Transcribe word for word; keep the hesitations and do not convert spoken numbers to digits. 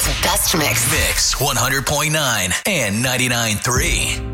best mix. Mix one hundred point nine and ninety-nine point three.